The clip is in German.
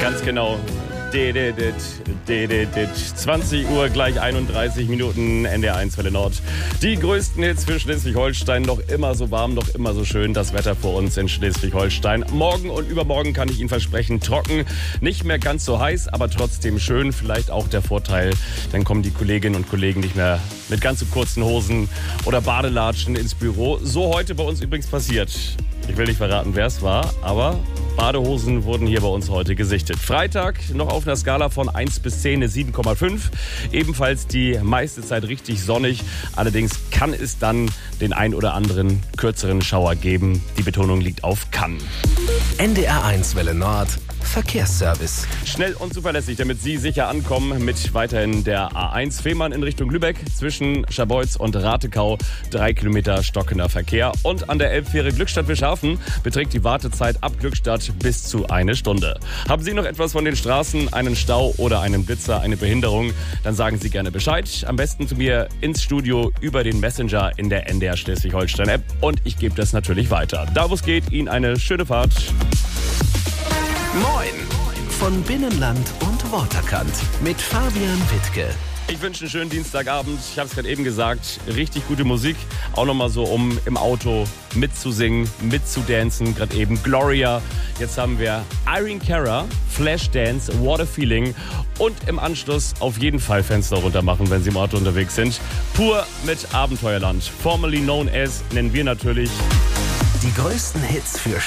Ganz genau. 20 Uhr gleich 31 Minuten, NDR1 Welle Nord. Die größten Hits für Schleswig-Holstein. Noch immer so warm, noch immer so schön. Das Wetter vor uns in Schleswig-Holstein. Morgen und übermorgen kann ich Ihnen versprechen, trocken. Nicht mehr ganz so heiß, aber trotzdem schön. Vielleicht auch der Vorteil, dann kommen die Kolleginnen und Kollegen nicht mehr mit ganz so kurzen Hosen oder Badelatschen ins Büro. So heute bei uns übrigens passiert. Ich will nicht verraten, wer es war, aber Badehosen wurden hier bei uns heute gesichtet. Freitag noch auf einer Skala von 1 bis 10 eine 7,5. Ebenfalls die meiste Zeit richtig sonnig. Allerdings kann es dann den ein oder anderen kürzeren Schauer geben. Die Betonung liegt auf kann. NDR1 Welle Nord. Verkehrsservice. Schnell und zuverlässig, damit Sie sicher ankommen mit weiterhin der A1 Fehmarn in Richtung Lübeck. Zwischen Scharbeutz und Ratekau 3 Kilometer stockender Verkehr. Und an der Elbfähre Glückstadt-Wischhafen beträgt die Wartezeit ab Glückstadt bis zu 1 Stunde. Haben Sie noch etwas von den Straßen, einen Stau oder einen Blitzer, eine Behinderung, dann sagen Sie gerne Bescheid. Am besten zu mir ins Studio über den Messenger in der NDR Schleswig-Holstein-App. Und ich gebe das natürlich weiter. Da wo es geht, Ihnen eine schöne Fahrt. Moin! Von Binnenland und Waterkant mit Fabian Wittke. Ich wünsche einen schönen Dienstagabend. Ich habe es gerade eben gesagt, richtig gute Musik. Auch nochmal so, um im Auto mitzusingen, mitzudancen. Gerade eben Gloria. Jetzt haben wir Irene Cara, Flashdance, What a Feeling. Und im Anschluss auf jeden Fall Fenster runter machen, wenn Sie im Auto unterwegs sind. Pur mit Abenteuerland. Formerly known as, nennen wir natürlich Die größten Hits für